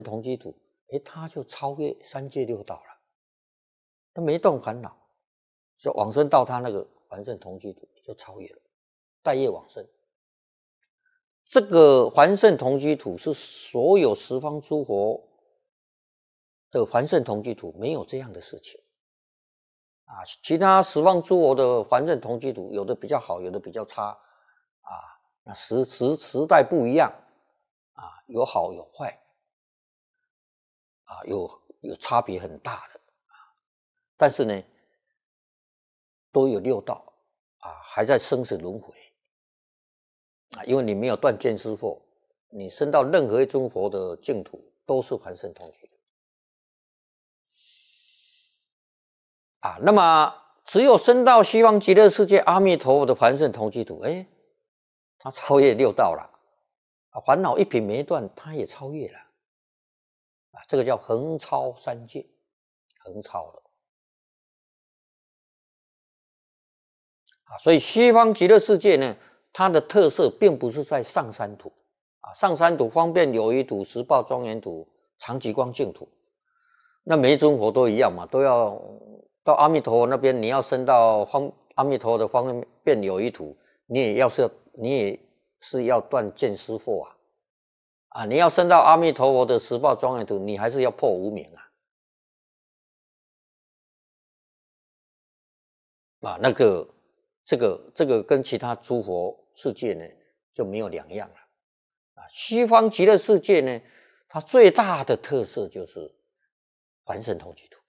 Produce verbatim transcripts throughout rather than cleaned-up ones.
同居土，哎，他就超越三界六道了，他没动烦恼，就往生到他那个还圣同居土就超越了，带业往生。这个还圣同居土是所有十方诸佛的还圣同居土，没有这样的事情啊。其他十方诸佛的还圣同居土，有的比较好，有的比较差啊。那时时时代不一样啊，有好有坏啊，有有差别很大的啊。但是呢，都有六道啊，还在生死轮回啊，因为你没有断见思惑，你升到任何一尊佛的净土，都是还圣同居土啊。那么只有升到西方极乐世界阿弥陀佛的还圣同居土，哎，他超越六道了啊，烦恼一品没断，他也超越了啊，这个叫横超三界，横超了啊。所以西方极乐世界呢，它的特色并不是在上三土啊，上三土方便有余土、十报庄严土、常寂光净土，那每一尊佛都一样嘛，都要到阿弥陀佛那边，你要升到方阿弥陀佛的方便有余土，你也要是你也是要断见思惑啊，啊，你要升到阿弥陀佛的十报庄严土，你还是要破无明啊，啊，那个这个这个跟其他诸佛世界呢就没有两样了啊。西方极乐世界呢，它最大的特色就是还圣同居土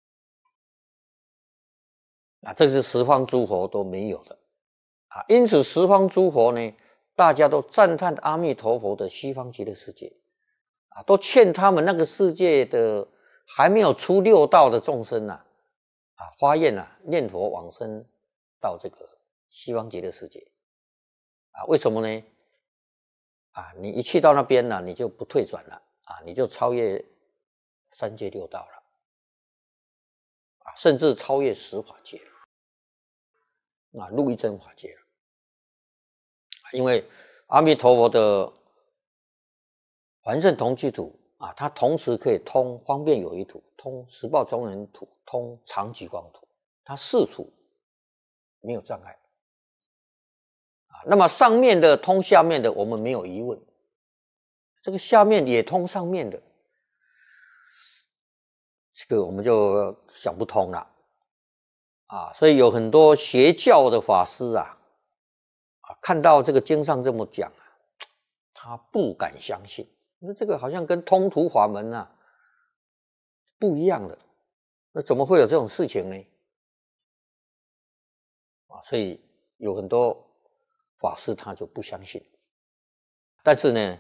啊，这是十方诸佛都没有的啊。因此十方诸佛呢，大家都赞叹阿弥陀佛的西方极乐世界啊，都劝他们那个世界的还没有出六道的众生啊，啊发愿啊念佛往生到这个西方极乐世界啊。为什么呢？啊，你一去到那边呢、啊，你就不退转了啊，你就超越三界六道了啊，甚至超越十法界了啊，入一真法界了。因为阿弥陀佛的还圣同居土啊，它同时可以通方便有余土、通十报庄严土、通常寂光土，它四土没有障碍啊。那么上面的通下面的，我们没有疑问，这个下面也通上面的，这个我们就想不通了啊。所以有很多邪教的法师啊，啊看到这个经上这么讲啊，他不敢相信。那这个好像跟通途法门啊不一样的，那怎么会有这种事情呢？啊，所以有很多法师他就不相信。但是呢，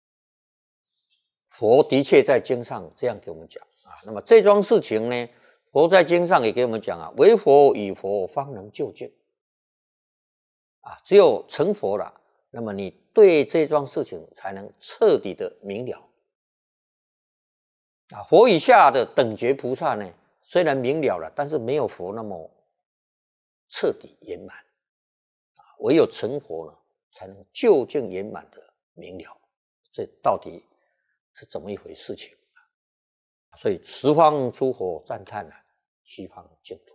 佛的确在经上这样给我们讲啊。那么这桩事情呢，佛在经上也给我们讲啊，唯佛与佛方能究竟啊，只有成佛了，那么你对这桩事情才能彻底的明了啊。佛以下的等觉菩萨呢，虽然明了了，但是没有佛那么彻底圆满啊。唯有成佛呢，才能究竟圆满的明了，这到底是怎么一回事情啊？所以十方诸佛赞叹了西方净土。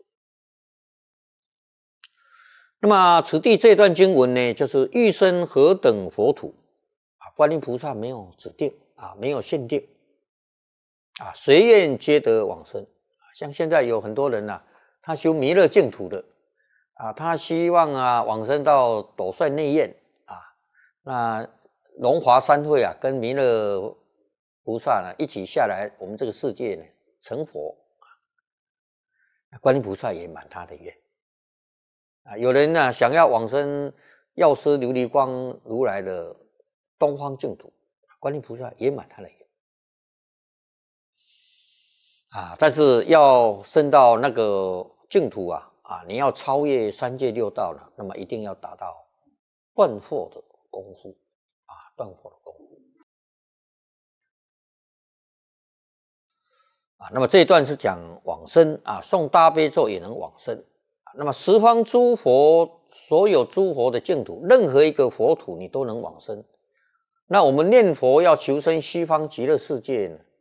那么此地这段经文呢，就是欲生何等佛土啊，观音菩萨没有指定啊，没有限定啊，随愿皆得往生。像现在有很多人啊，他修弥勒净土的啊，他希望啊往生到斗率内院啊，那龙华三会啊，跟弥勒菩萨呢一起下来我们这个世界呢成佛啊，观音菩萨也满他的愿啊。有人呢想要往生药师琉璃光如来的东方净土，观音菩萨也满他的愿啊。但是要升到那个净土啊啊，你要超越三界六道了，那么一定要达到断惑的功夫啊，断惑的功夫啊。那么这一段是讲往生啊，诵大悲咒也能往生啊。那么十方诸佛，所有诸佛的净土，任何一个佛土你都能往生那我们念佛要求生西方极乐世界呢，